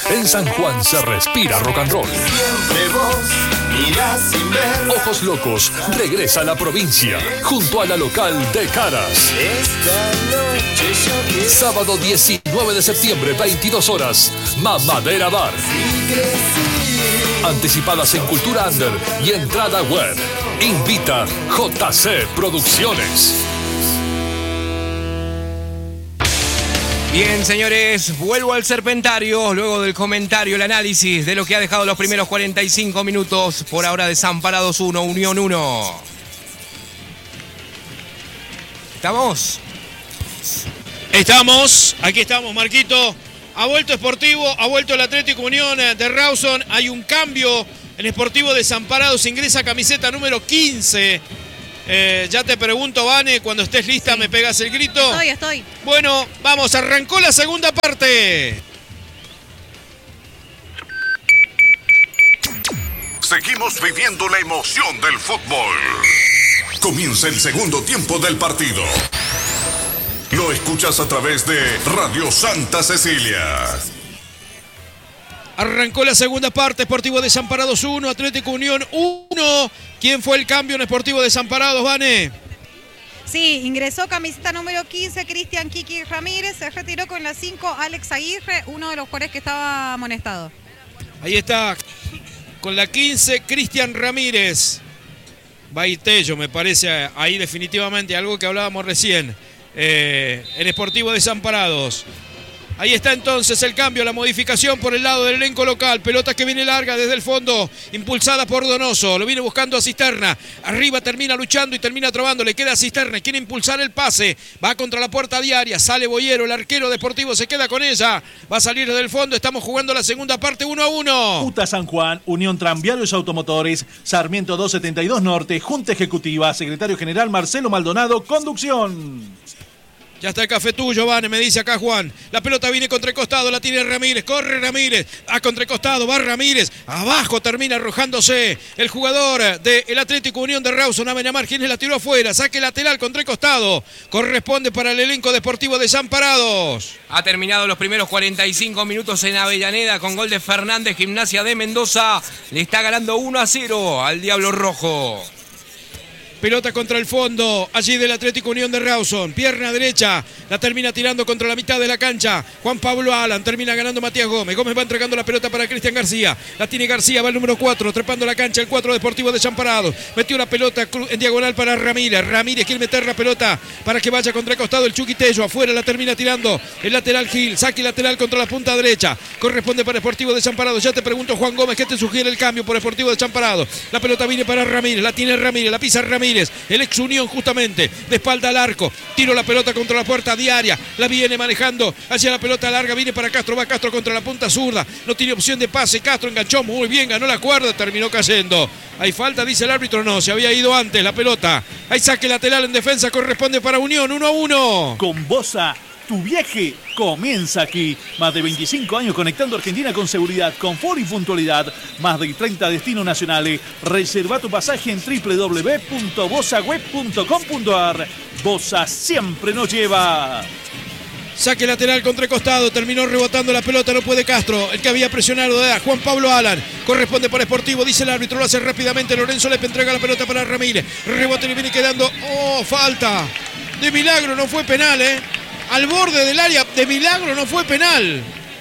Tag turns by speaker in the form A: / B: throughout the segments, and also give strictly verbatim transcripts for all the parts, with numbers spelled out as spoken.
A: En San Juan se respira rock and roll.
B: Siempre vos mirás sin ver.
A: Ojos Locos regresa a la provincia junto a la local de Caras.
B: Esta noche yo quiero.
A: Sábado diecinueve de septiembre, veintidós horas, Mamadera Bar.
B: Si crecí.
A: Anticipadas en Cultura Under y entrada web. Invita J C Producciones.
C: Bien, señores, vuelvo al Serpentario, luego del comentario, el análisis de lo que ha dejado los primeros cuarenta y cinco minutos, por ahora Desamparados uno, Unión uno. ¿Estamos?
D: Estamos, aquí estamos, Marquito. Ha vuelto Sportivo, ha vuelto el Atlético Unión de Rawson. Hay un cambio en Sportivo Desamparados, ingresa camiseta número quince. Eh, ya te pregunto, Vane, cuando estés lista sí. Me pegas el grito.
E: Estoy, estoy.
D: Bueno, vamos, arrancó la segunda parte.
F: Seguimos viviendo la emoción del fútbol. Comienza el segundo tiempo del partido. Lo escuchas a través de Radio Santa Cecilia.
D: Arrancó la segunda parte, Sportivo Desamparados uno, Atlético Unión uno. ¿Quién fue el cambio en Sportivo Desamparados, Vane?
E: Sí, ingresó camiseta número quince, Cristian Kiki Ramírez. Se retiró con la cinco, Alex Aguirre, uno de los jugadores que estaba amonestado.
D: Ahí está, con la quince, Cristian Ramírez. Baitello, me parece, ahí definitivamente, algo que hablábamos recién. Eh, en Sportivo Desamparados. Ahí está entonces el cambio, la modificación por el lado del elenco local. Pelota que viene larga desde el fondo, impulsada por Donoso. Lo viene buscando a Cisterna. Arriba termina luchando y termina trabando. Le queda a Cisterna, quiere impulsar el pase. Va contra la puerta diaria. Sale Boyero, el arquero deportivo se queda con ella. Va a salir desde el fondo. Estamos jugando la segunda parte uno a uno.
G: UTA San Juan, Unión Tranviarios Automotores, Sarmiento doscientos setenta y dos Norte, Junta Ejecutiva, Secretario General Marcelo Maldonado, conducción.
D: Ya está el café tuyo, Vane, me dice acá Juan. La pelota viene contra el costado, la tiene Ramírez. Corre Ramírez, a contra el costado, va Ramírez. Abajo termina arrojándose el jugador del Atlético Unión de Rawson, Amenamar, quien la tiró afuera. Saque lateral contra el costado. Corresponde para el elenco deportivo Desamparados.
C: Ha terminado los primeros cuarenta y cinco minutos en Avellaneda con gol de Fernández, Gimnasia de Mendoza. Le está ganando uno a cero al Diablo Rojo.
D: Pelota contra el fondo, allí del Atlético Unión de Rawson. Pierna derecha, la termina tirando contra la mitad de la cancha. Juan Pablo Alan, termina ganando Matías Gómez. Gómez va entregando la pelota para Cristian García. La tiene García, va el número cuatro, trepando la cancha, el cuatro Deportivo Desamparados. Metió la pelota en diagonal para Ramírez. Ramírez quiere meter la pelota para que vaya contra el costado el Chuquitello. Afuera la termina tirando el lateral Gil. Saque lateral contra la punta derecha. Corresponde para Deportivo Desamparados. Ya te pregunto, Juan Gómez, ¿qué te sugiere el cambio por Deportivo Desamparados? La pelota viene para Ramírez, la tiene Ramírez, la pisa Ramírez. El ex Unión justamente, de espalda al arco, tiro la pelota contra la puerta diaria, la viene manejando hacia la pelota larga, viene para Castro, va Castro contra la punta zurda, no tiene opción de pase, Castro enganchó muy bien, ganó la cuerda, terminó cayendo. Hay falta, dice el árbitro, no, se había ido antes la pelota. Hay saque lateral en defensa, corresponde para Unión, uno a uno.
G: Con Bosa, tu viaje comienza aquí. Más de veinticinco años conectando Argentina con seguridad, confort y puntualidad. Más de treinta destinos nacionales. Reserva tu pasaje en doble u doble u doble u punto bosa web punto com punto a r. Bosa siempre nos lleva.
D: Saque lateral contra el costado, terminó rebotando la pelota, no puede Castro, el que había presionado era Juan Pablo Alan, corresponde para Sportivo, dice el árbitro, lo hace rápidamente, Lorenzo Lepe entrega la pelota para Ramírez, rebote le viene quedando, oh, falta, de milagro no fue penal, eh, al borde del área, de milagro no fue penal,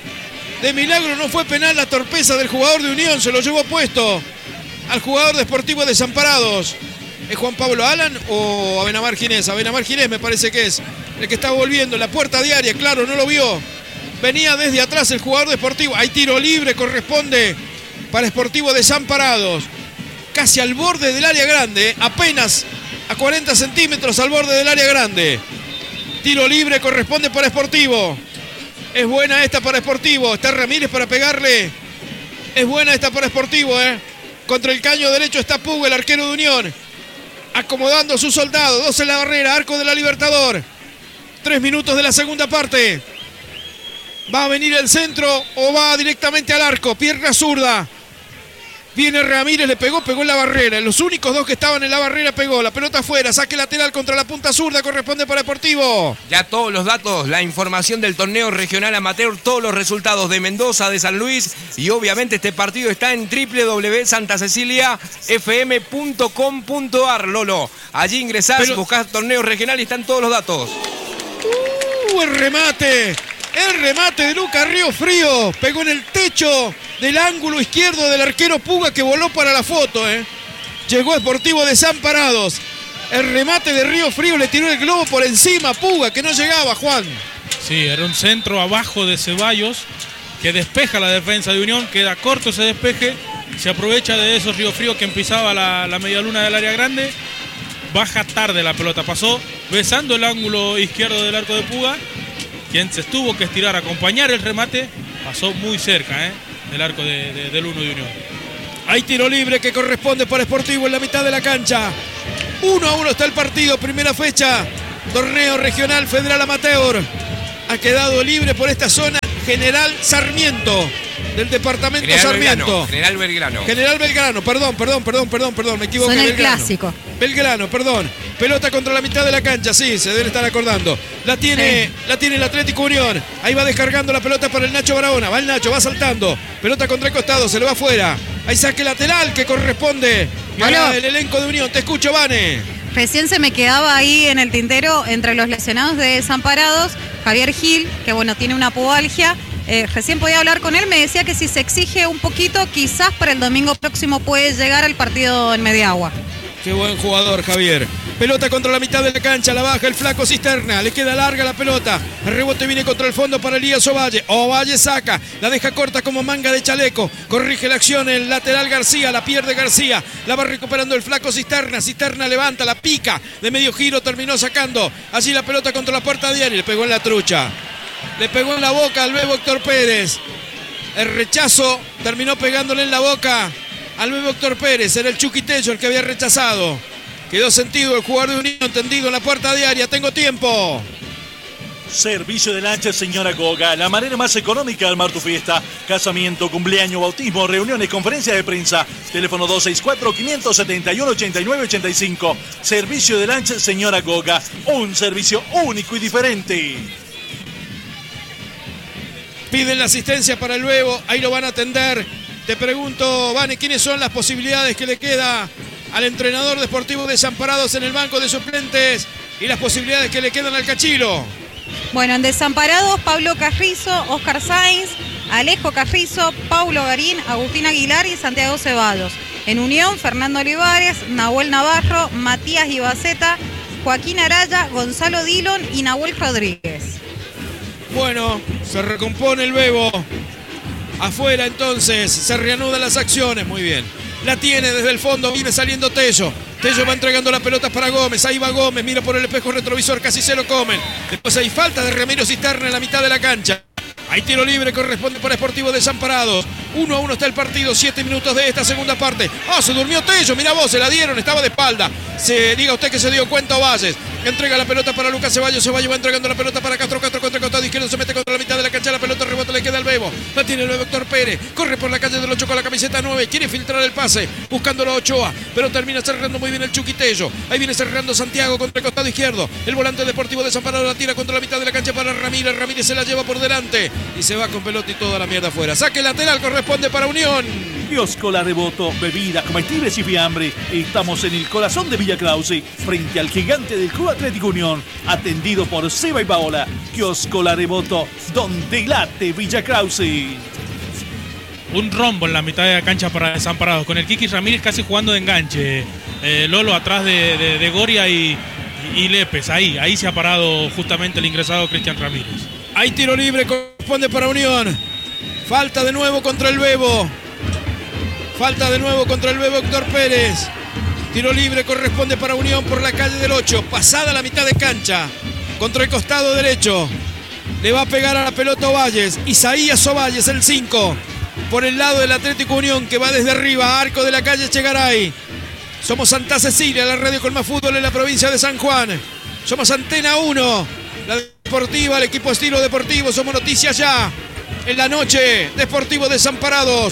D: de milagro no fue penal, la torpeza del jugador de Unión, se lo llevó puesto al jugador de Sportivo Desamparados. ¿Es Juan Pablo Alan o Abenamar Ginés? Abenamar Ginés me parece que es el que está volviendo. La puerta diaria, claro, no lo vio. Venía desde atrás el jugador de Sportivo. Hay tiro libre, corresponde para Sportivo Desamparados. Casi al borde del área grande, apenas a cuarenta centímetros al borde del área grande. Tiro libre, corresponde para Sportivo. Es buena esta para Sportivo. Está Ramírez para pegarle. Es buena esta para Sportivo, ¿eh? Contra el caño derecho está Puga, el arquero de Unión. Acomodando a sus soldados, dos en la barrera, arco de la Libertador. Tres minutos de la segunda parte. ¿Va a venir el centro o va directamente al arco? Pierna zurda. Viene Ramírez, le pegó, pegó en la barrera. Los únicos dos que estaban en la barrera pegó. La pelota afuera, saque lateral contra la punta zurda, corresponde para Deportivo.
C: Ya todos los datos, la información del torneo regional amateur, todos los resultados de Mendoza, de San Luis y obviamente este partido está en doble u doble u doble u punto santa cecilia f m punto com punto a r, Lolo. Allí ingresás, Pero... buscás torneo regional y están todos los datos.
D: ¡Uh, el remate! El remate de Lucas Río Frío. Pegó en el techo del ángulo izquierdo del arquero Puga que voló para la foto. ¿eh? Llegó Deportivo Desamparados. El remate de Río Frío le tiró el globo por encima a Puga que no llegaba, Juan.
H: Sí, era un centro abajo de Ceballos que despeja la defensa de Unión. Queda corto ese despeje. Se aprovecha de eso Río Frío que pisaba la, la media luna del área grande. Baja tarde la pelota. Pasó besando el ángulo izquierdo del arco de Puga. Quien se tuvo que estirar a acompañar el remate, pasó muy cerca ¿eh? del arco de, de, del uno de Unión.
D: Hay tiro libre que corresponde para Sportivo en la mitad de la cancha. Uno a uno está el partido, primera fecha, torneo regional federal amateur. Ha quedado libre por esta zona General Sarmiento, del departamento
C: General
D: Sarmiento.
C: Belgrano, General Belgrano.
D: General Belgrano, perdón, perdón, perdón, perdón, perdón, me equivoqué.
E: Son el
D: Belgrano.
E: clásico.
D: Belgrano, perdón. Pelota contra la mitad de la cancha, sí, se deben estar acordando. La tiene, sí. la tiene el Atlético Unión. Ahí va descargando la pelota para el Nacho Barahona. Va el Nacho, va saltando. Pelota contra el costado, se le va afuera. Ahí saque lateral que corresponde para el elenco de Unión. Te escucho, Vane.
E: Recién se me quedaba ahí en el tintero entre los lesionados de Desamparados, Javier Gil, que bueno, tiene una pubalgia. Eh, recién podía hablar con él, me decía que si se exige un poquito, quizás para el domingo próximo puede llegar al partido en Mediagua.
D: Qué buen jugador, Javier. Pelota contra la mitad de la cancha, la baja el flaco Cisterna, le queda larga la pelota. El rebote viene contra el fondo para Elías Ovalle. Ovalle saca, la deja corta como manga de chaleco. Corrige la acción el lateral García, la pierde García. La va recuperando el flaco Cisterna. Cisterna levanta, la pica de medio giro, terminó sacando. Allí la pelota contra la puerta de Ariel, le pegó en la trucha. Le pegó en la boca al Bebo Héctor Pérez. El rechazo terminó pegándole en la boca al Bebo Héctor Pérez. Era el Chuquitello el que había rechazado. Quedó sentido el jugador de Unión, tendido en la puerta diaria. Tengo tiempo.
G: Servicio de lancha, señora Goga. La manera más económica de armar tu fiesta. Casamiento, cumpleaños, bautismo, reuniones, conferencias de prensa. Teléfono dos seis cuatro, cinco siete uno, ocho nueve ocho cinco. Servicio de lancha, señora Goga. Un servicio único y diferente.
D: Piden la asistencia para el Bebo. Ahí lo van a atender. Te pregunto, Vane, ¿quiénes son las posibilidades que le queda al entrenador deportivo Desamparados en el banco de suplentes y las posibilidades que le quedan al Cachilo?
E: Bueno, en Desamparados, Pablo Carrizo, Oscar Sainz, Alejo Carrizo, Paulo Garín, Agustín Aguilar y Santiago Ceballos. En Unión, Fernando Olivares, Nahuel Navarro, Matías Ibaceta, Joaquín Araya, Gonzalo Dillon y Nahuel Rodríguez.
D: Bueno, se recompone el Bebo. Afuera entonces, se reanudan las acciones, muy bien. La tiene desde el fondo, viene saliendo Tello. Tello va entregando las pelotas para Gómez, ahí va Gómez, mira por el espejo retrovisor, casi se lo comen. Después hay falta de Ramiro Cisterna en la mitad de la cancha. Hay tiro libre, corresponde para Sportivo Desamparados. Uno a uno está el partido, siete minutos de esta segunda parte. ¡Ah, oh, se durmió Tello! Mira vos, se la dieron, estaba de espalda. Se diga usted que se dio cuenta Ovalles. Entrega la pelota para Lucas Ceballos. Ceballos va entregando la pelota para Castro. Castro contra el costado izquierdo. Se mete contra la mitad de la cancha. La pelota rebota, le queda al Bebo. La tiene el Bebo Héctor Pérez. Corre por la calle del ocho con la camiseta nueve. Quiere filtrar el pase. Buscándolo a Ochoa. Pero termina cerrando muy bien el Chuquitello. Ahí viene cerrando Santiago contra el costado izquierdo. El volante deportivo Desamparado la tira contra la mitad de la cancha para Ramírez. Ramírez se la lleva por delante. Y se va con pelota y toda la mierda afuera. Saque lateral corresponde para Unión.
G: Kiosco La Devoto, bebidas comestibles y fiambre. Estamos en el corazón de Villa Krause, frente al gigante del Club Atlético Unión, atendido por Seba y Paola. Kiosco La Devoto, donde late Villa Krause.
H: Un rombo en la mitad de la cancha para Desamparados, con el Kiki Ramírez casi jugando de enganche. Eh, Lolo atrás de, de, de Goria y, y Lépez. Ahí, ahí se ha parado justamente el ingresado Cristian Ramírez.
D: Hay tiro libre, corresponde para Unión. Falta de nuevo contra el Bebo. Falta de nuevo contra el Bebo Héctor Pérez. Tiro libre corresponde para Unión por la calle del ocho. Pasada la mitad de cancha. Contra el costado derecho. Le va a pegar a la pelota Ovalles. Isaías Ovalles, el cinco. Por el lado del Atlético Unión que va desde arriba. Arco de la calle Chegaray. Somos Santa Cecilia, la radio con más fútbol en la provincia de San Juan. Somos Antena uno. La deportiva, el equipo estilo deportivo. Somos Noticias Ya. En la noche, Deportivo Desamparados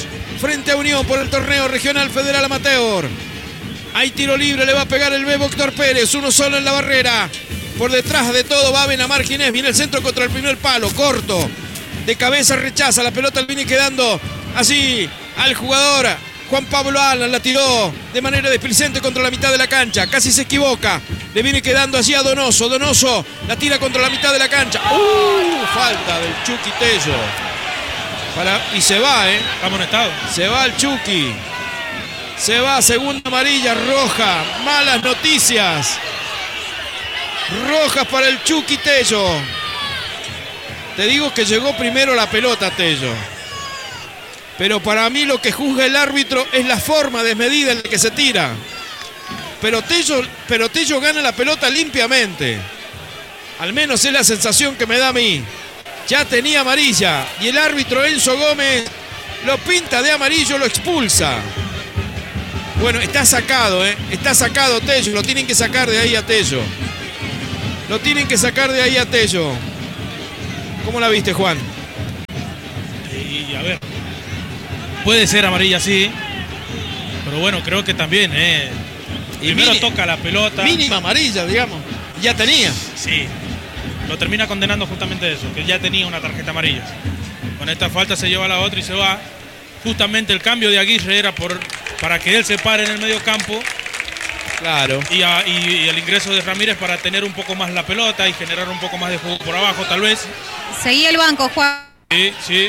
D: frente a Unión por el torneo regional federal amateur. Hay tiro libre, le va a pegar el Bebo Héctor Pérez, uno solo en la barrera. Por detrás de todo va Benamar Ginés, viene el centro contra el primer palo, corto. De cabeza rechaza, la pelota le viene quedando así al jugador Juan Pablo Alan, la tiró de manera displicente contra la mitad de la cancha, casi se equivoca, le viene quedando así a Donoso, Donoso la tira contra la mitad de la cancha. ¡Uh! Falta del Chucky Tello. Para, y se va, ¿eh?
H: Está amonestado.
D: Se va el Chucky. Se va, segunda amarilla, roja. Malas noticias. Rojas para el Chucky Tello. Te digo que llegó primero la pelota, Tello. Pero para mí lo que juzga el árbitro es la forma desmedida en la que se tira. Pero Tello, pero Tello gana la pelota limpiamente. Al menos es la sensación que me da a mí. Ya tenía amarilla y el árbitro Enzo Gómez lo pinta de amarillo, lo expulsa. Bueno, está sacado, ¿eh? Está sacado Tello, lo tienen que sacar de ahí a Tello. Lo tienen que sacar de ahí a Tello. ¿Cómo la viste, Juan?
H: Y a ver, puede ser amarilla, sí. Pero bueno, creo que también, ¿eh?
D: Y
H: Primero
D: mini,
H: toca la pelota.
D: Mínima amarilla, digamos. Ya tenía.
H: Sí. Lo termina condenando justamente eso, que ya tenía una tarjeta amarilla. Con esta falta se lleva la otra y se va. Justamente el cambio de Aguirre era por, para que él se pare en el medio campo.
D: Claro.
H: Y, a, y, y el ingreso de Ramírez para tener un poco más la pelota y generar un poco más de juego por abajo, tal vez.
E: Seguí el banco, Juan.
H: Sí, sí.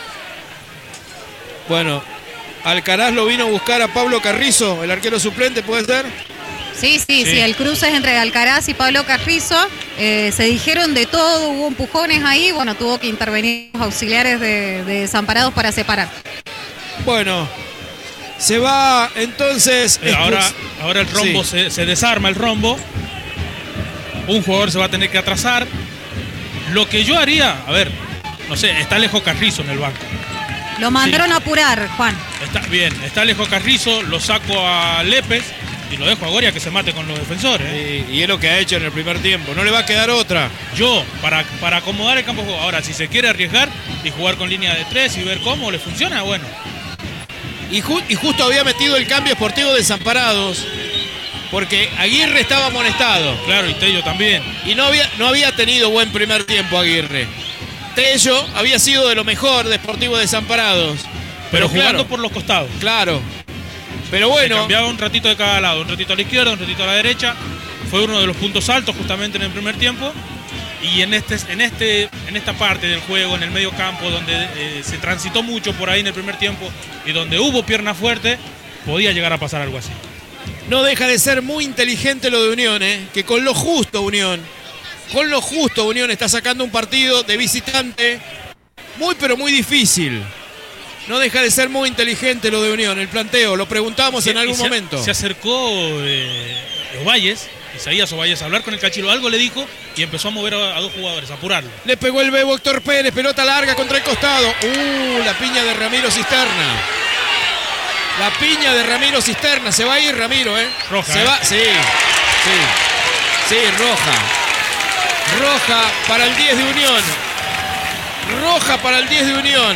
D: Bueno, Alcaraz lo vino a buscar a Pablo Carrizo, el arquero suplente, ¿puede ser?
E: Sí, sí, sí, sí, el cruce es entre Alcaraz y Pablo Carrizo. Eh, se dijeron de todo, hubo empujones ahí. Bueno, tuvo que intervenir los auxiliares de, de Desamparados para separar.
D: Bueno, se va entonces.
H: Eh, ahora, ahora el rombo
D: sí.
H: se, se desarma el rombo. Un jugador se va a tener que atrasar. Lo que yo haría, a ver, no sé, está Alejo Carrizo en el banco.
E: Lo mandaron
H: Sí.
E: a apurar, Juan.
H: Está bien, está Alejo Carrizo, lo saco a Lépez y lo dejo a Goria que se mate con los defensores. ¿eh?
D: Y, y es lo que ha hecho en el primer tiempo. No le va a quedar otra.
H: Yo, para, para acomodar el campo de juego. Ahora, si se quiere arriesgar y jugar con línea de tres y ver cómo le funciona, bueno.
D: Y, ju y justo había metido el cambio Sportivo Desamparados, porque Aguirre estaba amonestado.
H: Claro, y Tello también.
D: Y no había, no había tenido buen primer tiempo Aguirre. Tello había sido de lo mejor de Sportivo Desamparados.
H: Pero,
D: Pero
H: jugando
D: claro,
H: por los costados.
D: Claro. Pero
H: Se
D: bueno.
H: cambiaba un ratito de cada lado, un ratito a la izquierda, un ratito a la derecha. Fue uno de los puntos altos justamente en el primer tiempo. Y en, este, en, este, en esta parte del juego, en el medio campo, donde eh, se transitó mucho por ahí en el primer tiempo y donde hubo pierna fuerte, podía llegar a pasar algo así.
D: No deja de ser muy inteligente lo de Unión, ¿eh? Que con lo justo Unión, con lo justo Unión está sacando un partido de visitante muy pero muy difícil. No deja de ser muy inteligente lo de Unión, el planteo, lo preguntamos
H: Sí,
D: en algún
H: se,
D: momento.
H: Se acercó eh, Ovalles, Isaías Ovalles, a hablar con el Cachilo, algo le dijo y empezó a mover a, a dos jugadores, a apurarlo.
D: Le pegó el Bebo Héctor Pérez, pelota larga contra el costado. Uh, la piña de Ramiro Cisterna. La piña de Ramiro Cisterna. Se va a ir Ramiro, ¿eh?
H: Roja,
D: Se
H: ¿eh?
D: va, sí, sí. Sí, roja. Roja para el diez de Unión. Roja para el diez de Unión.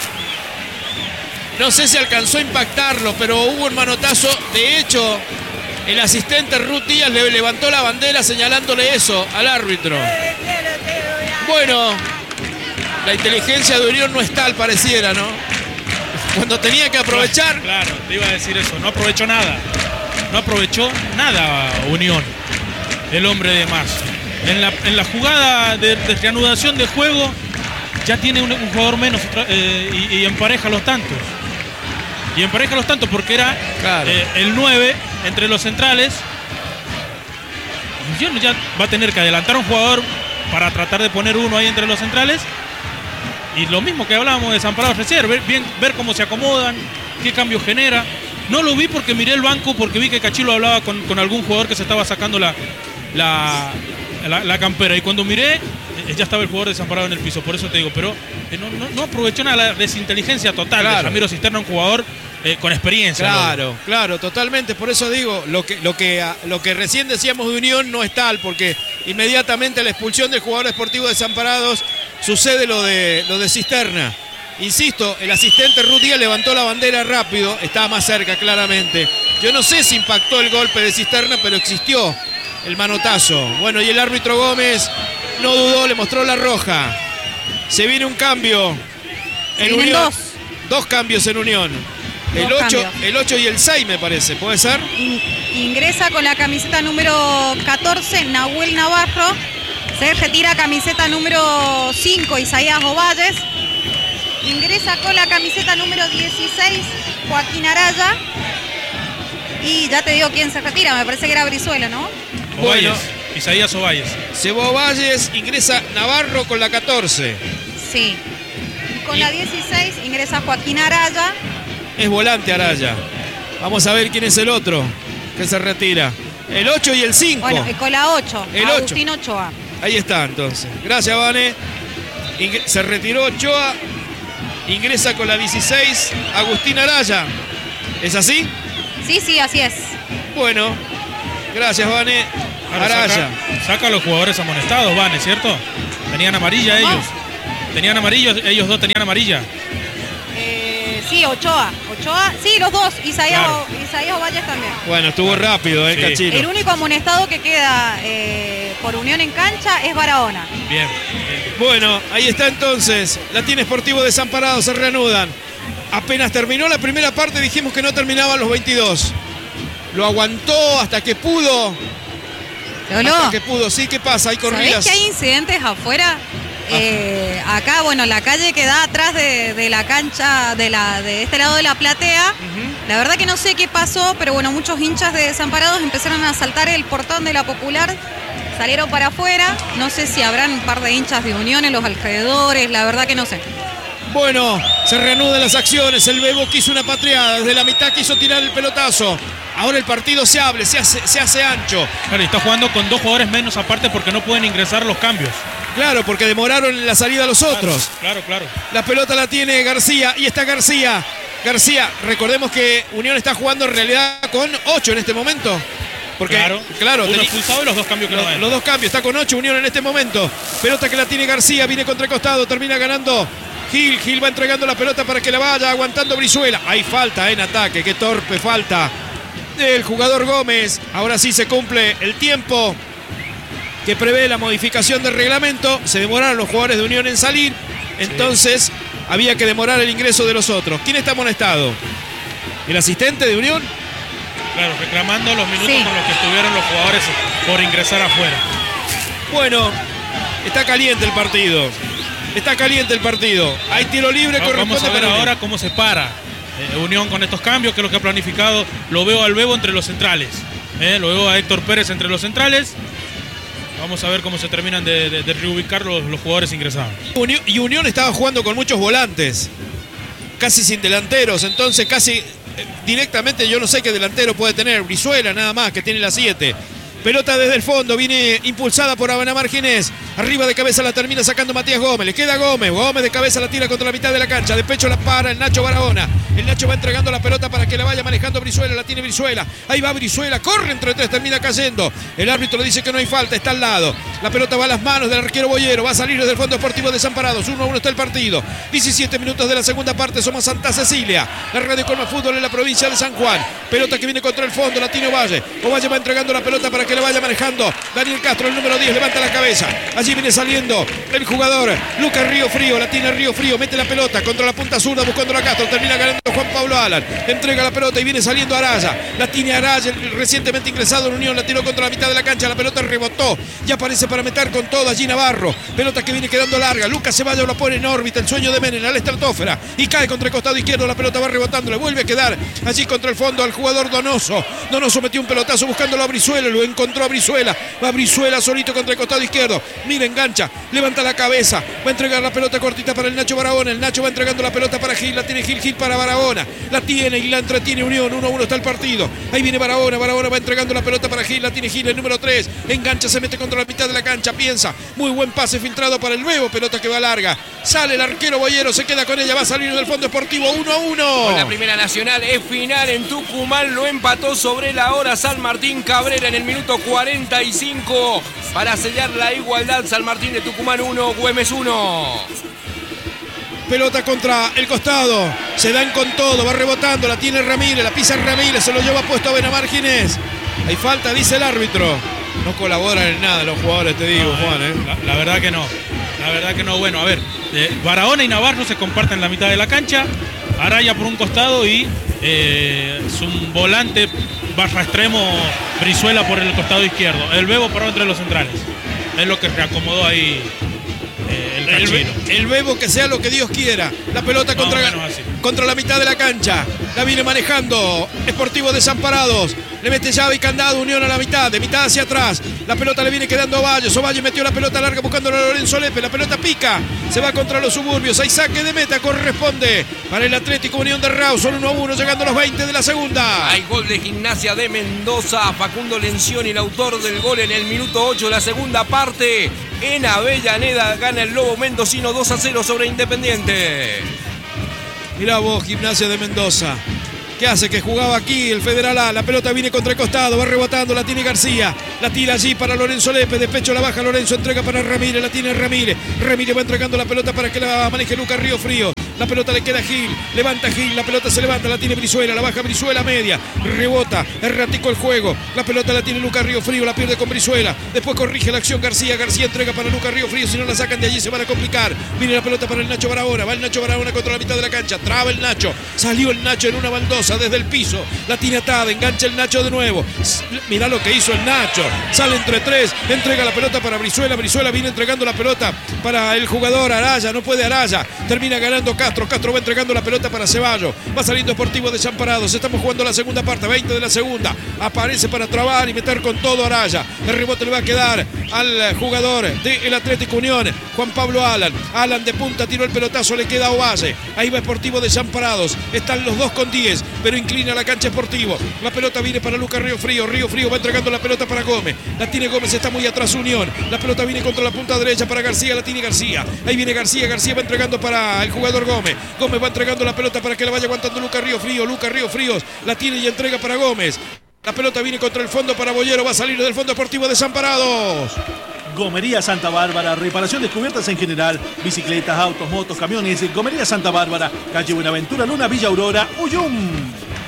D: No sé si alcanzó a impactarlo, pero hubo un manotazo. De hecho, el asistente Ruth Díaz le levantó la bandera señalándole eso al árbitro. Bueno, la inteligencia de Unión no es tal, pareciera, ¿no? Cuando tenía que aprovechar.
H: Claro, te iba a decir eso, no aprovechó nada. No aprovechó nada Unión, el hombre de más. En la, en la jugada de, de reanudación de juego, ya tiene un, un jugador menos eh, y, y empareja los tantos. Y empareja los tantos porque era
D: Claro.
H: eh, el nueve entre los centrales. Y Unión ya va a tener que adelantar a un jugador para tratar de poner uno ahí entre los centrales. Y lo mismo que hablábamos de Desamparados recién, ver, bien, ver cómo se acomodan, qué cambio genera. No lo vi porque miré el banco, porque vi que Cachilo hablaba con, con algún jugador que se estaba sacando la, la, la, la campera. Y cuando miré, eh, ya estaba el jugador desamparado en el piso. Por eso te digo, pero eh, no, no, no aprovechó nada la desinteligencia total
D: Claro.
H: de Ramiro Cisterna, un jugador eh, con experiencia.
D: Claro,
H: ¿no?
D: claro, totalmente. Por eso digo, lo que, lo, que, lo que recién decíamos de Unión no es tal, porque inmediatamente a la expulsión del jugador Sportivo Desamparados sucede lo de, lo de Cisterna. Insisto, el asistente Rudiel levantó la bandera rápido, estaba más cerca claramente. Yo no sé si impactó el golpe de Cisterna, pero existió el manotazo. Bueno, y el árbitro Gómez no dudó, le mostró la roja. Se viene un cambio en
E: Vienen
D: Unión.
E: dos.
D: Dos cambios en Unión. El
E: Dos
D: ocho,
E: cambios.
D: el ocho y el seis me parece, ¿puede ser?
E: In- ingresa con la camiseta número catorce, Nahuel Navarro. Se retira camiseta número cinco, Isaías Ovalles. Ingresa con la camiseta número dieciséis, Joaquín Araya. Y ya te digo quién se retira, me parece que era Brizuela, ¿no?
H: Ovalles,
D: Bueno.
H: Isaías Ovalles.
D: Cebo Valles, ingresa Navarro con la catorce.
E: Sí. Y con la dieciséis ingresa Joaquín Araya.
D: Es volante Araya. Vamos a ver quién es el otro que se retira. El ocho y el cinco.
E: Bueno, y con la ocho,
D: El ocho.
E: Agustín Ochoa.
D: Ahí está entonces. Gracias, Vane. Ingre- se retiró Ochoa. Ingresa con la dieciséis Agustín Araya. ¿Es así?
E: Sí, sí, así es.
D: Bueno. Gracias, Vane.
H: Claro,
D: Araya.
H: saca, saca a los jugadores amonestados, Vane, ¿cierto? Tenían amarilla ellos. Tenían amarilla, ellos dos tenían amarilla.
E: Eh, sí, Ochoa. Ochoa, sí, los dos. Isaías,
H: Claro.
E: Isaías Ovalles también.
D: Bueno, estuvo rápido, ¿eh,
H: Sí.
D: Cachino?
E: El único amonestado que queda eh, por Unión en cancha es Barahona.
H: Bien.
D: Bueno, ahí está entonces. Latín Esportivo Desamparado, se reanudan. Apenas terminó la primera parte, dijimos que no terminaban los veintidós. Lo aguantó hasta que pudo.
E: Lolo,
D: Hasta que pudo. Sí, ¿qué pasa? Hay
E: ¿sabés
D: corridas.
E: que hay incidentes afuera? Eh, acá, bueno, la calle que da atrás de, de la cancha, de, la, de este lado de la platea. La verdad que no sé qué pasó, pero bueno, muchos hinchas de Desamparados empezaron a saltar el portón de la Popular. Salieron para afuera. No sé si habrán un par de hinchas de Unión en los alrededores. La verdad que no sé.
D: Bueno, se reanudan las acciones. El Bebo quiso una patriada. Desde la mitad quiso tirar el pelotazo. Ahora el partido se abre, se hace, se hace ancho.
H: Claro, y está jugando con dos jugadores menos aparte porque no pueden ingresar los cambios.
D: Claro, porque demoraron en la salida los otros.
H: Claro, claro.
D: La pelota la tiene García y está García. García, recordemos que Unión está jugando en realidad con ocho en este momento. Porque,
H: Claro,
D: claro,
H: uno
D: teni-
H: expulsado y los dos cambios que no
D: los,
H: dan.
D: los dos cambios, está con ocho Unión en este momento. Pelota que la tiene García, viene contra el costado, termina ganando Gil. Gil va entregando la pelota para que la vaya aguantando Brizuela. Hay falta en ataque, qué torpe falta del jugador Gómez. Ahora sí se cumple el tiempo que prevé la modificación del reglamento. Se demoraron los jugadores de Unión en salir, entonces había que demorar el ingreso de los otros. ¿Quién está amonestado? ¿El asistente de Unión?
H: Claro, reclamando los minutos
E: Sí.
H: con los que estuvieron los jugadores por ingresar afuera.
D: Bueno, está caliente el partido. Está caliente el partido. Hay tiro libre,
H: Va-
D: corresponde
H: Vamos a ver
D: para Unión.
H: ahora cómo se para eh, Unión con estos cambios, que es lo que ha planificado. Lo veo al Bebo entre los centrales. eh, lo veo a Héctor Pérez entre los centrales. Vamos a ver cómo se terminan de, de- de reubicar los, los jugadores ingresados.
D: Unión- y Unión estaba jugando con muchos volantes, casi sin delanteros, entonces casi eh, directamente yo no sé qué delantero puede tener. Brizuela nada más, que tiene la siete. Pelota desde el fondo, viene impulsada por Abanamar Ginés. Arriba de cabeza la termina sacando Matías Gómez. Le queda Gómez. Gómez de cabeza la tira contra la mitad de la cancha. De pecho la para el Nacho Barahona. El Nacho va entregando la pelota para que la vaya manejando Brizuela. La tiene Brizuela. Ahí va Brizuela. Corre entre tres, termina cayendo. El árbitro le dice que no hay falta. Está al lado. La pelota va a las manos del arquero Boyero. Va a salir desde el Fondo Deportivo Desamparados. uno a uno está el partido. diecisiete minutos de la segunda parte. Somos Santa Cecilia. La radio con más fútbol en la provincia de San Juan. Pelota que viene contra el fondo. La tiene Ovalle. Ovalle va entregando la pelota para que la vaya manejando Daniel Castro, el número diez, levanta la cabeza. Allí viene saliendo el jugador Lucas Río Frío, la tiene Río Frío, mete la pelota contra la punta zurda buscando a Castro, termina ganando Juan Pablo Alan, entrega la pelota y viene saliendo Araya, la tiene Araya, el recientemente ingresado en Unión, la tiró contra la mitad de la cancha, la pelota rebotó, ya aparece para meter con todo allí Navarro, pelota que viene quedando larga, Lucas Ceballos la pone en órbita, el sueño de Menem, a la estratosfera y cae contra el costado izquierdo, la pelota va rebotando, le vuelve a quedar allí contra el fondo al jugador Donoso, Donoso metió un pelotazo buscándolo a Brizuela, lo encontró a Brizuela, va Brizuela solito contra el costado izquierdo, mira, engancha, levanta la cabeza, va a entregar la pelota cortita para el Nacho Barahona, el Nacho va entregando la pelota para Gil, la tiene Gil, Gil para Barahona, la tiene y la entretiene Unión, uno a uno está el partido, ahí viene Barahona, Barahona va entregando la pelota para Gil, la tiene Gil, el número tres, engancha, se mete contra la mitad de la cancha, piensa, muy buen pase filtrado para el Bebo, pelota que va larga, sale el arquero Boyero, se queda con ella, va a salir del Fondo Deportivo, uno a uno.
C: Con la Primera Nacional es final en Tucumán, lo empató sobre la hora San Martín Cabrera en el minuto cuarenta y cinco para sellar la igualdad. San Martín de Tucumán uno, Güemes uno.
D: Pelota contra el costado. Se dan con todo. Va rebotando. La tiene Ramírez. La pisa Ramírez. Se lo lleva puesto a Benamar Ginés. Hay falta, dice el árbitro. No colaboran en nada los jugadores, te digo,
H: no,
D: Juan. ¿eh?
H: La, la verdad que no. La verdad que no. Bueno, a ver. Eh, Barahona y Navarro se comparten la mitad de la cancha. Araya por un costado y eh, es un volante barra extremo Brizuela por el costado izquierdo. El Bebo paró entre los centrales. Es lo que reacomodó ahí eh, el Cachino.
D: El, el Bebo que sea lo que Dios quiera. La pelota contra, contra la mitad de la cancha. La viene manejando Sportivo Desamparados. Le mete llave y candado, Unión a la mitad, de mitad hacia atrás. La pelota le viene quedando a Ovalle. Ovalle metió la pelota larga buscando a Lorenzo Lepe. La pelota pica, se va contra los Suburbios. Hay saque de meta, corresponde para el Atlético Unión de Rawson. uno a uno, llegando a los veinte de la segunda.
C: Hay gol de Gimnasia de Mendoza. Facundo Lencioni, el autor del gol en el minuto ocho de la segunda parte. En Avellaneda gana el Lobo Mendocino dos a cero sobre Independiente.
D: Mirá vos, Gimnasia de Mendoza. ¿Qué hace? Que jugaba aquí el Federal A. La pelota viene contra el costado. Va rebotando. La tiene García. La tira allí para Lorenzo Lepe. De pecho la baja Lorenzo. Entrega para Ramírez. La tiene Ramírez. Ramírez va entregando la pelota para que la maneje Lucas Río Frío. La pelota le queda a Gil. Levanta Gil. La pelota se levanta. La tiene Brizuela. La baja Brizuela media. Rebota. Errático el juego. La pelota la tiene Lucas Río Frío. La pierde con Brizuela. Después corrige la acción García. García entrega para Lucas Río Frío. Si no la sacan de allí se van a complicar. Viene la pelota para el Nacho Barahona. Va el Nacho Barahona contra la mitad de la cancha. Traba el Nacho. Salió el Nacho en una baldosa desde el piso. La tiene atada. Engancha el Nacho de nuevo. Mirá lo que hizo el Nacho. Sale entre tres. Entrega la pelota para Brizuela. Brizuela viene entregando la pelota para el jugador Araya. No puede Araya. Termina ganando Castro. Castro va entregando la pelota para Ceballos. Va saliendo Sportivo Desamparados. Estamos jugando la segunda parte. veinte de la segunda. Aparece para trabar y meter con todo Araya. El rebote le va a quedar al jugador del Atlético Unión, Juan Pablo Alan. Alan de punta tiró el pelotazo. Le queda a Ovalle. Ahí va Sportivo Desamparados. Están los dos con diez. Pero inclina la cancha Sportivo. La pelota viene para Lucas Río Frío. Río Frío va entregando la pelota para Gómez. La tiene Gómez. Está muy atrás Unión. La pelota viene contra la punta derecha para García. La tiene García. Ahí viene García. García va entregando para el jugador Gómez. Gómez va entregando la pelota para que la vaya aguantando Lucas Río Frío. Lucas Río Fríos la tiene y entrega para Gómez. La pelota viene contra el fondo para Bollero. Va a salir del Fondo Sportivo Desamparados.
G: Gomería Santa Bárbara, reparación de cubiertas en general, bicicletas, autos, motos, camiones. Gomería Santa Bárbara, calle Buenaventura, Luna, Villa Aurora, Uyum.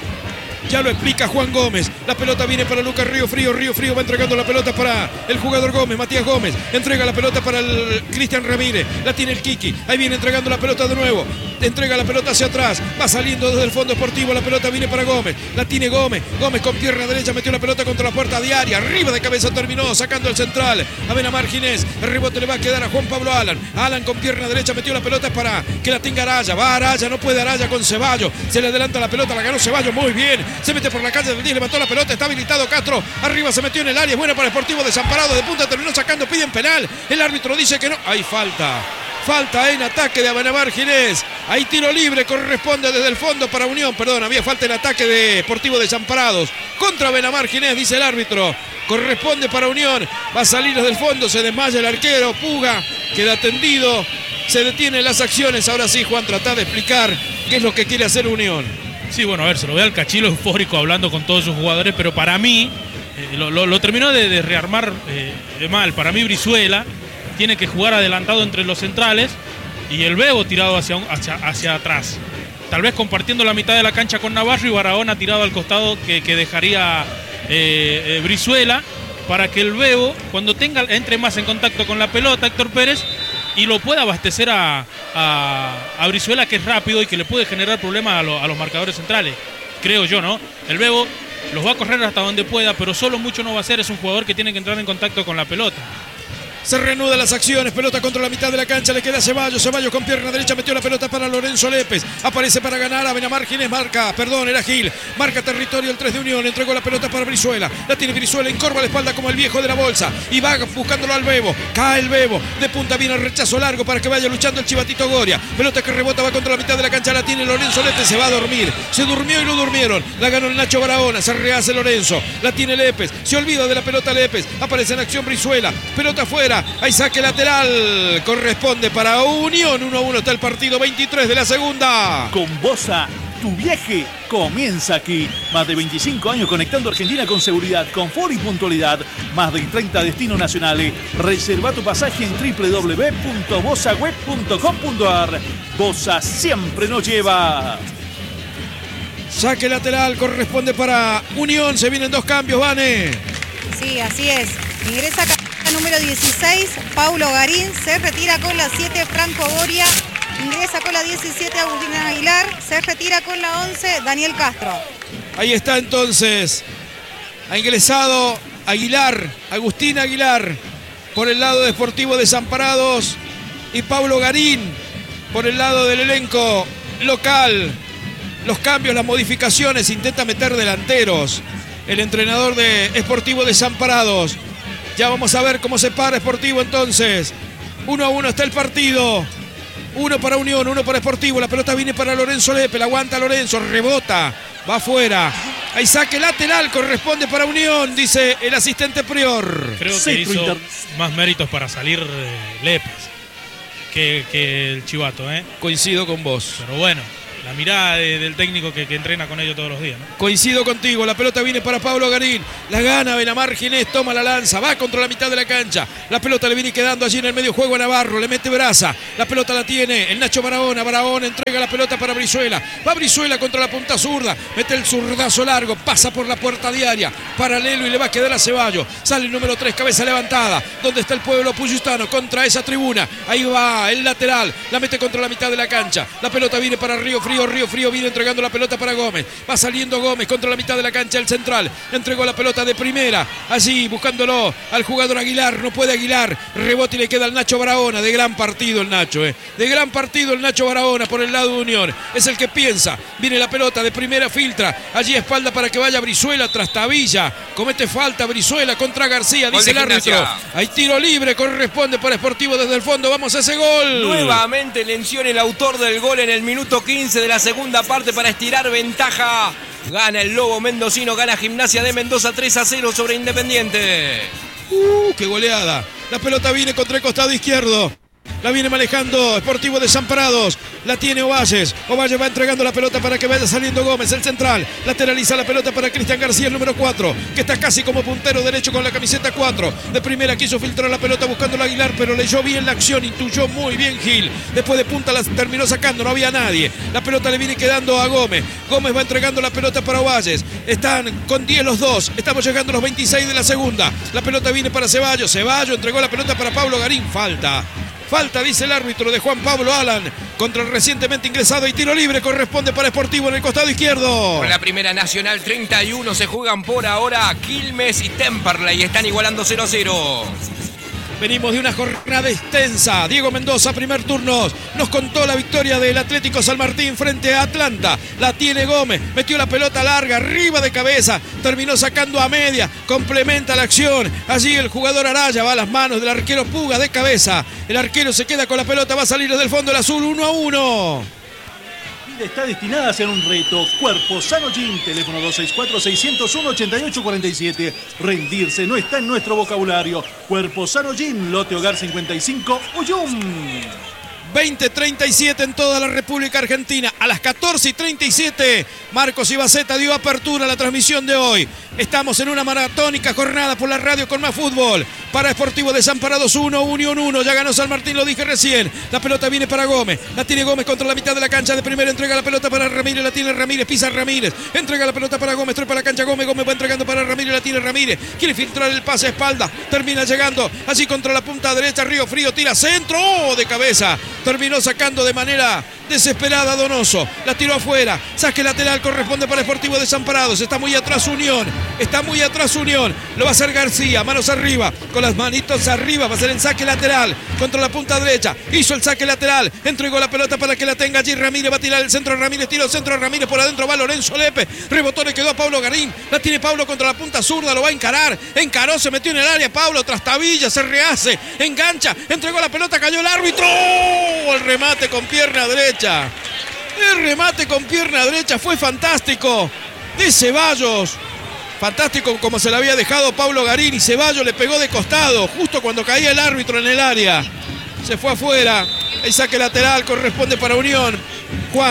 D: Ya lo explica Juan Gómez. La pelota viene para Lucas Río Frío. Río Frío va entregando la pelota para el jugador Gómez. Matías Gómez entrega la pelota para el Cristian Ramírez. La tiene el Kiki. Ahí viene entregando la pelota de nuevo. Entrega la pelota hacia atrás. Va saliendo desde el Fondo Sportivo. La pelota viene para Gómez. La tiene Gómez. Gómez con pierna derecha metió la pelota contra la puerta diaria. Arriba de cabeza terminó sacando el central. A Benamar Ginés. El rebote le va a quedar a Juan Pablo Alan. Alan con pierna derecha metió la pelota para que la tenga Araya. Va Araya. No puede Araya con Ceballos. Se le adelanta la pelota. La ganó Ceballos muy bien. Se mete por la calle del diez. Levantó la pelota. Está habilitado Castro. Arriba se metió en el área. Es buena para Sportivo Desamparado. De punta terminó sacando. Piden penal. El árbitro dice que no. Hay falta. Falta en ataque de Benamar Ginés. Hay tiro libre, corresponde desde el fondo para Unión. Perdón, había falta en ataque de Sportivo Desamparados. Contra Benamar Ginés, dice el árbitro. Corresponde para Unión. Va a salir desde el fondo, se desmaya el arquero. Puga, queda tendido. Se detienen las acciones. Ahora sí, Juan, trata de explicar qué es lo que quiere hacer Unión.
H: Sí, bueno, a ver, se lo ve al Cachilo eufórico hablando con todos sus jugadores, pero para mí, eh, lo, lo, lo terminó de, de rearmar eh, mal. Para mí, Brizuela tiene que jugar adelantado entre los centrales y el Bebo tirado hacia, hacia, hacia atrás. Tal vez compartiendo la mitad de la cancha con Navarro y Barahona tirado al costado que, que dejaría eh, eh, Brizuela para que el Bebo, cuando tenga, entre más en contacto con la pelota, Héctor Pérez, y lo pueda abastecer a, a, a Brizuela, que es rápido y que le puede generar problemas a, lo, a los marcadores centrales. Creo yo, ¿no? El Bebo los va a correr hasta donde pueda, pero solo mucho no va a hacer. Es un jugador que tiene que entrar en contacto con la pelota.
D: Se reanudan las acciones, pelota contra la mitad de la cancha, le queda a Ceballos, Ceballos con pierna derecha metió la pelota para Lorenzo Lépez, aparece para ganar a Benamar Ginés, marca, perdón, era Gil, marca territorio el tres de Unión, entregó la pelota para Brizuela, la tiene Brizuela, encorva la espalda como el viejo de la bolsa, y va buscándolo al Bebo, cae el Bebo, de punta viene el rechazo largo para que vaya luchando el Chivatito Goria, pelota que rebota, va contra la mitad de la cancha, la tiene Lorenzo Lépez, se va a dormir, se durmió y lo durmieron, la ganó el Nacho Barahona, se rehace Lorenzo, la tiene Lépez, se olvida de la pelota Lépez, aparece en acción Brizuela, pelota afuera, hay saque la lateral, corresponde para Unión. Uno a uno está el partido, veintitrés de la segunda.
G: Con Bosa, Tu viaje comienza aquí. Más de veinticinco años conectando Argentina con seguridad, confort y puntualidad. Más de treinta destinos nacionales. Reserva tu pasaje en doble u doble u doble u punto bosa web punto com punto a r. Bosa siempre nos lleva.
D: Saque lateral corresponde para Unión. Se vienen dos cambios, Vane.
E: Sí, así es. Ingresa a número dieciséis, Paulo Garín. Se retira con la siete, Franco Boria. Ingresa con la diecisiete, Agustín Aguilar. Se retira con la once, Daniel Castro.
D: Ahí está entonces. Ha ingresado Aguilar, Agustín Aguilar, por el lado de Sportivo Desamparados. Y Paulo Garín, por el lado del elenco local. Los cambios, las modificaciones, intenta meter delanteros. El entrenador de Sportivo Desamparados. Ya vamos a ver cómo se para Sportivo entonces. Uno a uno está el partido. Uno para Unión, uno para Sportivo. La pelota viene para Lorenzo Lepe. La aguanta Lorenzo, rebota, va afuera. Hay saque lateral, corresponde para Unión, dice el asistente Prior.
H: Creo que hizo más méritos para salir eh, Lepes que, que el Chivato, ¿eh?
D: Coincido con vos.
H: Pero bueno, la mirada de, del técnico que, que entrena con ellos todos los días, ¿no?
D: Coincido contigo, la pelota viene para Pablo Garín, la gana Benamar Ginés, toma la lanza, va contra la mitad de la cancha, la pelota le viene quedando allí en el medio juego a Navarro, le mete braza, la pelota la tiene el Nacho Barahona, Barahona entrega la pelota para Brizuela, va Brizuela contra la punta zurda, mete el zurdazo largo, pasa por la puerta diaria, paralelo y le va a quedar a Ceballos, sale el número tres, cabeza levantada, donde está el pueblo puyustano contra esa tribuna, ahí va el lateral, la mete contra la mitad de la cancha, la pelota viene para Río Frío, Río Frío viene entregando la pelota para Gómez. Va saliendo Gómez contra la mitad de la cancha, el central. Entregó la pelota de primera. Allí buscándolo al jugador Aguilar. No puede Aguilar. Rebote y le queda al Nacho Barahona. De gran partido el Nacho. Eh. De gran partido el Nacho Barahona por el lado de Unión. Es el que piensa. Viene la pelota de primera, filtra. Allí espalda para que vaya Brizuela tras Tabilla. Comete falta Brizuela contra García. Dice el árbitro. Hay tiro libre. Corresponde para Sportivo desde el fondo. Vamos a ese gol.
C: Nuevamente lención el autor del gol en el minuto quince de la segunda parte para estirar ventaja. Gana el Lobo mendocino, gana Gimnasia de Mendoza tres a cero sobre Independiente.
D: Uh, qué goleada. La pelota viene contra el costado izquierdo. La viene manejando Sportivo Desamparados. La tiene Ovalles. Ovalles va entregando la pelota para que vaya saliendo Gómez, el central. Lateraliza la pelota para Cristian García, el número cuatro, que está casi como puntero derecho con la camiseta cuatro. De primera quiso filtrar la pelota buscando a Aguilar, pero leyó bien la acción, intuyó muy bien Gil. Después de punta la terminó sacando, no había nadie. La pelota le viene quedando a Gómez. Gómez va entregando la pelota para Ovalles. Están con diez los dos. Estamos llegando a los veintiséis de la segunda. La pelota viene para Ceballos. Ceballos entregó la pelota para Pablo Garín. Falta. Falta, dice el árbitro, de Juan Pablo Alan contra el recientemente ingresado y tiro libre corresponde para Sportivo en el costado izquierdo.
C: Con la primera nacional treinta y uno se juegan por ahora Quilmes y Temperley, están igualando cero a cero.
D: Venimos de una jornada extensa. Diego Mendoza, primer turno, nos contó la victoria del Atlético San Martín frente a Atlanta. La tiene Gómez, metió la pelota larga, arriba de cabeza, terminó sacando a media, complementa la acción. Allí el jugador Araya va a las manos del arquero Puga de cabeza. El arquero se queda con la pelota, va a salir desde el fondo el azul, uno a uno.
G: Está destinada a ser un reto. Cuerpo Sano Gym, teléfono dos seis cuatro, seis cero uno, ocho ocho cuatro siete. Rendirse no está en nuestro vocabulario. Cuerpo Sano Gym, lote Hogar cincuenta y cinco, Uyum.
D: veinte treinta y siete en toda la República Argentina. A las catorce y treinta y siete, Marcos Ibaceta dio apertura a la transmisión de hoy. Estamos en una maratónica jornada por la radio con más fútbol. Para Sportivo Desamparados uno, Unión uno. Ya ganó San Martín, lo dije recién. La pelota viene para Gómez. La tiene Gómez contra la mitad de la cancha. De primero entrega la pelota para Ramírez. La tiene Ramírez, pisa Ramírez. Entrega la pelota para Gómez. Trepa la cancha Gómez. Gómez va entregando para Ramírez. La tiene Ramírez. Quiere filtrar el pase a espalda. Termina llegando así contra la punta derecha. Río Frío tira centro. ¡Oh! De cabeza. Terminó sacando de manera desesperada Donoso. La tiró afuera. Saque lateral corresponde para Sportivo Desamparados. Está muy atrás Unión. Está muy atrás Unión. Lo va a hacer García. Manos arriba. Con las manitos arriba. Va a ser el saque lateral contra la punta derecha. Hizo el saque lateral. Entregó la pelota para que la tenga allí Ramírez. Va a tirar el centro Ramírez. Tiro centro Ramírez. Por adentro va Lorenzo Lepe. Rebotó, le quedó a Pablo Garín. La tiene Pablo contra la punta zurda. Lo va a encarar. Encaró. Se metió en el área. Pablo tras Tabilla. Se rehace. Engancha. Entregó la pelota. Cayó el árbitro. ¡Oh! El remate con pierna derecha. El remate con pierna derecha fue fantástico de Ceballos. Fantástico como se le había dejado Pablo Garín, y Ceballos le pegó de costado justo cuando caía el árbitro en el área. Se fue afuera. El saque lateral corresponde para Unión. Juan,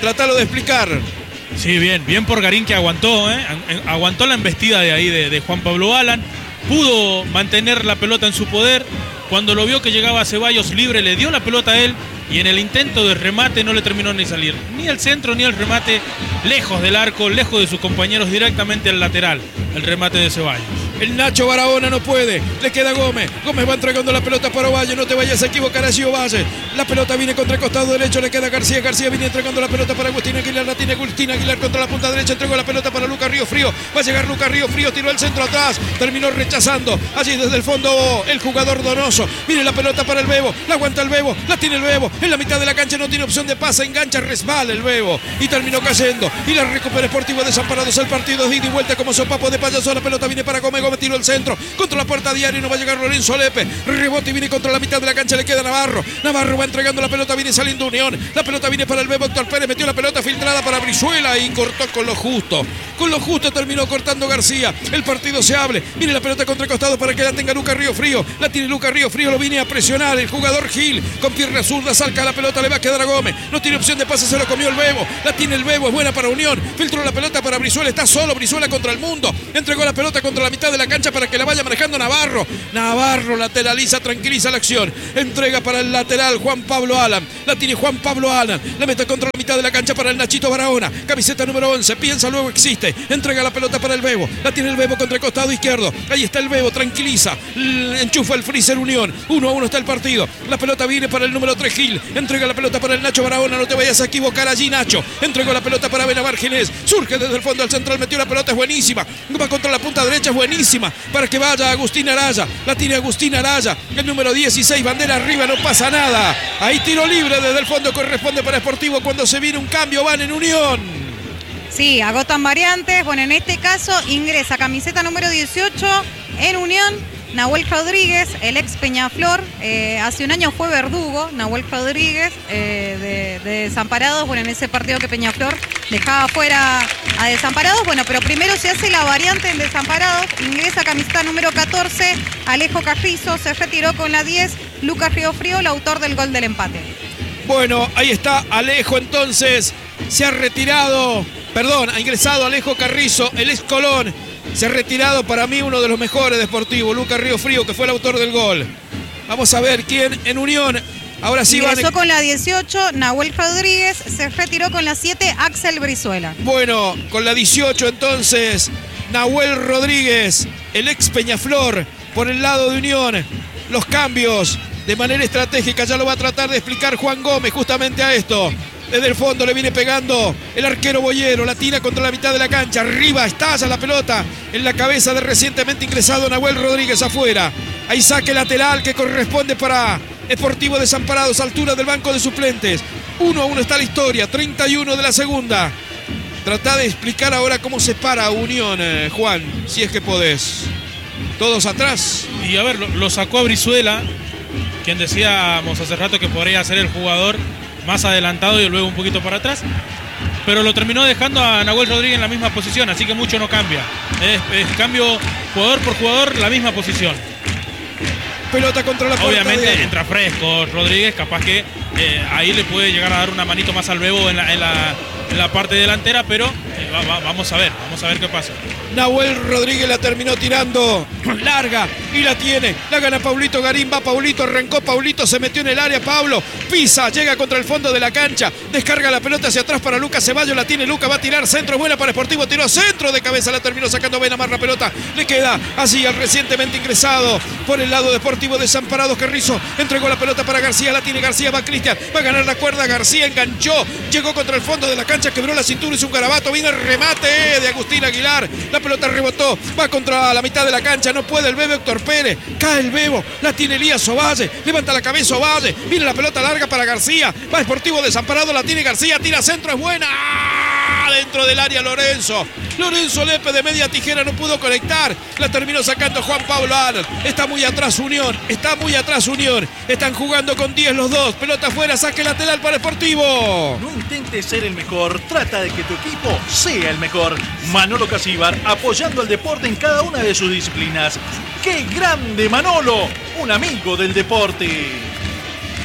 D: Tratalo de explicar.
H: Sí, bien, bien por Garín que aguantó, ¿eh? Aguantó la embestida de ahí de, de Juan Pablo Alan. Pudo mantener la pelota en su poder. Cuando lo vio que llegaba Ceballos libre, le dio la pelota a él y en el intento de remate no le terminó ni salir. Ni el centro ni el remate, lejos del arco, lejos de sus compañeros, directamente al lateral, el remate de Ceballos.
D: El Nacho Barahona no puede, le queda Gómez. Gómez va entregando la pelota para Ovalle, no te vayas a equivocar allí Ovalle. La pelota viene contra el costado derecho, le queda García. García viene entregando la pelota para Agustín Aguilar, la tiene Agustín Aguilar contra la punta derecha, entregó la pelota para Lucas Río Frío. Va a llegar Lucas Río Frío, tiró el centro atrás, terminó rechazando. Allí desde el fondo el jugador Donoso. Viene la pelota para el Bebo, la aguanta el Bebo, la tiene el Bebo. En la mitad de la cancha no tiene opción de pase, engancha, resbala el Bebo y terminó cayendo. Y la recupera Sportivo Desamparados. El partido de ida y vuelta como sopapo de payaso. La pelota viene para Gómez, Gómez tiró el centro. Contra la puerta diaria no va a llegar Lorenzo Lepe. Rebote y viene contra la mitad de la cancha. Le queda Navarro. Navarro va entregando la pelota. Viene saliendo Unión. La pelota viene para el Bebo. Héctor Pérez metió la pelota filtrada para Brizuela y cortó con lo justo. Con lo justo terminó cortando García. El partido se abre. Viene la pelota contra el costado para que la tenga Lucas Río Frío. La tiene Lucas Río Frío. Lo viene a presionar el jugador Gil. Con pierna zurda salca la pelota. Le va a quedar a Gómez. No tiene opción de pase. Se lo comió el Bebo. La tiene el Bebo. Es buena para Unión. Filtró la pelota para Brizuela. Está solo Brizuela contra el mundo. Entregó la pelota contra la mitad de la cancha para que la vaya manejando Navarro. Navarro lateraliza, tranquiliza la acción. Entrega para el lateral Juan Pablo Alan. La tiene Juan Pablo Alan. La mete contra la mitad de la cancha para el Nachito Barahona. Camiseta número once. Piensa, luego existe. Entrega la pelota para el Bebo. La tiene el Bebo contra el costado izquierdo. Ahí está el Bebo, tranquiliza. Enchufa el freezer Unión. Uno a uno está el partido. La pelota viene para el número tres Gil. Entrega la pelota para el Nacho Barahona. No te vayas a equivocar allí, Nacho. Entregó la pelota para Benavar Ginés. Surge desde el fondo al central. Metió la pelota, es buenísima. Va contra la punta derecha, es buenísima. Para que vaya Agustín Araya. La tiene Agustín Araya. El número dieciséis, bandera arriba, no pasa nada. Ahí tiro libre desde el fondo, corresponde para Sportivo. Cuando se viene un cambio van en Unión.
E: Sí, agotan variantes. Bueno, en este caso ingresa camiseta número dieciocho en Unión. Nahuel Rodríguez, el ex Peñaflor, eh, hace un año fue verdugo, Nahuel Rodríguez, eh, de, de Desamparados, bueno, en ese partido que Peñaflor dejaba fuera a Desamparados, bueno, pero primero se hace la variante en Desamparados, ingresa camiseta número catorce, Alejo Carrizo, se retiró con la diez, Lucas Río Frío, el autor del gol del empate.
D: Bueno, ahí está Alejo entonces, se ha retirado, perdón, ha ingresado Alejo Carrizo, el ex Colón. Se ha retirado para mí uno de los mejores deportivos, Lucas Río Frío, que fue el autor del gol. Vamos a ver quién en Unión. Ahora sí
E: ingresó
D: van...
E: con la dieciocho, Nahuel Rodríguez, se retiró con la siete, Axel Brizuela.
D: Bueno, con la dieciocho entonces, Nahuel Rodríguez, el ex Peñaflor, por el lado de Unión. Los cambios de manera estratégica, ya lo va a tratar de explicar Juan Gómez justamente a esto. Desde el fondo le viene pegando el arquero Boyero, la tira contra la mitad de la cancha, arriba estalla la pelota en la cabeza de recientemente ingresado Nahuel Rodríguez afuera. Hay saque lateral que corresponde para Sportivo Desamparados, altura del banco de suplentes. uno a uno está la historia, treinta y uno de la segunda. Trata de explicar ahora cómo se para Unión, eh, Juan, si es que podés. Todos atrás.
H: Y a ver, lo, lo sacó a Brizuela, quien decíamos hace rato que podría ser el jugador más adelantado y luego un poquito para atrás, pero lo terminó dejando a Nahuel Rodríguez en la misma posición, así que mucho no cambia. Es, es cambio jugador por jugador, la misma posición.
D: Pelota contra la puerta.
H: Obviamente
D: de...
H: entra fresco Rodríguez, capaz que eh, ahí le puede llegar a dar una manito más al Bebo en la, en la, en la parte delantera, pero eh, va, va, vamos a ver, vamos a ver qué pasa.
D: Nahuel Rodríguez la terminó tirando larga y la tiene, la gana Paulito Garín, va Paulito, arrancó Paulito, se metió en el área, Pablo pisa, llega contra el fondo de la cancha, descarga la pelota hacia atrás para Lucas Ceballos, la tiene Lucas, va a tirar centro, buena para Sportivo, tiró centro de cabeza, la terminó sacando Benamar, la pelota le queda así al recientemente ingresado por el lado de Sportivo Desamparados, Carrizo entregó la pelota para García, la tiene García, va Cristian, va a ganar la cuerda, García enganchó, llegó contra el fondo de la cancha, quebró la cintura, hizo un garabato, viene el remate de Agustín Aguilar, la pelota rebotó, va contra la mitad de la cancha, no puede el Bebo Héctor Pérez, cae el Bebo, la tiene Elías Ovalle, levanta la cabeza Ovalle, viene la pelota larga para García, va Sportivo Desamparado, la tiene García, tira centro, es buena, dentro del área Lorenzo, Lorenzo Lepe de media tijera no pudo conectar, la terminó sacando Juan Pablo Alan, está muy atrás Unión, está muy atrás Unión, están jugando con diez los dos, pelota afuera, saque lateral para Sportivo.
G: No intentes ser el mejor, trata de que tu equipo sea el mejor. Manolo Casíbar, apoyando al deporte en cada una de sus disciplinas. ¡Qué grande Manolo! Un amigo del deporte.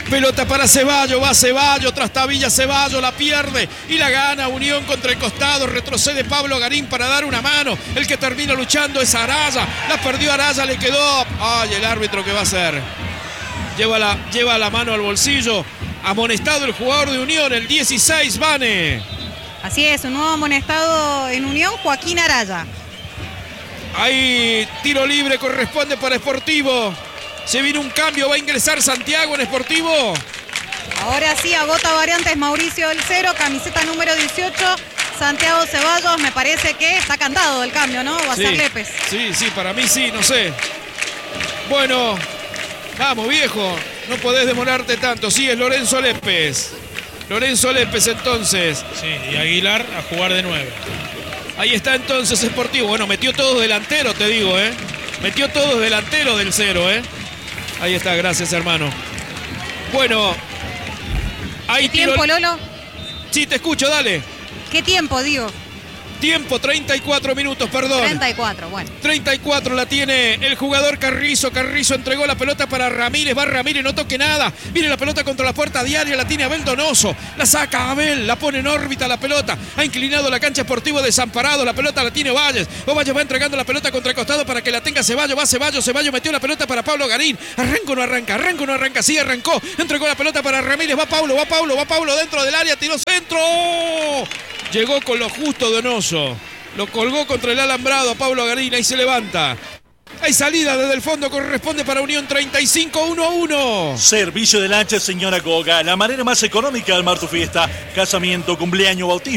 D: Pelota para Ceballos, va Ceballos, trastabilla Ceballos, la pierde y la gana Unión contra el costado, retrocede Pablo Garín para dar una mano, el que termina luchando es Araya, la perdió Araya, le quedó, ay, el árbitro, ¿qué va a hacer? Lleva la, lleva la mano al bolsillo, amonestado el jugador de Unión, el dieciséis, Vane.
E: Así es, un nuevo amonestado en Unión, Joaquín Araya.
D: Ahí, tiro libre corresponde para Sportivo. Se viene un cambio, va a ingresar Santiago en Sportivo.
E: Ahora sí, agota variantes Mauricio del Cero, camiseta número dieciocho, Santiago Ceballos. Me parece que está cantado el cambio, ¿no? Va a
D: sí,
E: ser Lépez.
D: Sí, sí, para mí sí, no sé. Bueno, vamos viejo, no podés demorarte tanto. Sí, es Lorenzo Lépez. Lorenzo Lépez entonces.
H: Sí, y Aguilar a jugar de nueve.
D: Ahí está entonces Sportivo. Bueno, metió todos delanteros, te digo, ¿eh? Metió todos delanteros del Cero, ¿eh? Ahí está, gracias hermano. Bueno, hay
E: ¿Qué tiempo,
D: tiro...
E: Lolo?
D: Sí, te escucho, dale.
E: ¿Qué tiempo, digo?
D: Tiempo, treinta y cuatro minutos, perdón.
E: treinta y cuatro, bueno.
D: treinta y cuatro la tiene el jugador Carrizo. Carrizo entregó la pelota para Ramírez. Va Ramírez, no toque nada. Viene la pelota contra la puerta diaria. La tiene Abel Donoso. La saca Abel. La pone en órbita la pelota. Ha inclinado la cancha Sportivo Desamparado. La pelota la tiene Valles. Valles va entregando la pelota contra el costado para que la tenga Ceballos. Va Ceballos. Ceballos metió la pelota para Pablo Garín. Arranca o no arranca. Arranca o no arranca. Sí, arrancó. Entregó la pelota para Ramírez. Va Pablo. Va Pablo. Va Pablo dentro del área. Tiró centro. Llegó con lo justo Donoso. Lo colgó contra el alambrado a Pablo Garín. Ahí se levanta. Hay salida desde el fondo. Corresponde para Unión. Treinta y cinco, uno a uno.
G: Servicio de lancha, señora Goga. La manera más económica de armar tu fiesta. Casamiento, cumpleaños, bautismo.